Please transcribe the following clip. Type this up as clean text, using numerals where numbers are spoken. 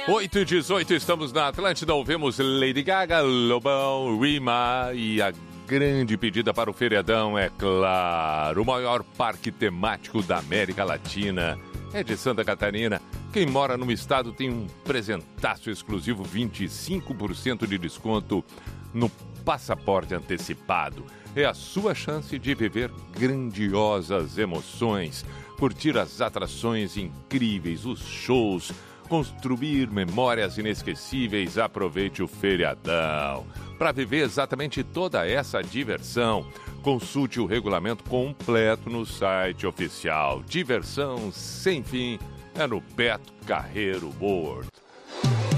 8h18, estamos na Atlântida, ouvimos Lady Gaga, Lobão, Rima e a grande pedida para o feriadão, é claro, o maior parque temático da América Latina é de Santa Catarina. Quem mora no estado tem um presentaço exclusivo, 25% de desconto no passaporte antecipado. É a sua chance de viver grandiosas emoções, curtir as atrações incríveis, os shows, construir memórias inesquecíveis. Aproveite o feriadão. Para viver exatamente toda essa diversão, consulte o regulamento completo no site oficial. Diversão sem fim é no Beto Carreiro World.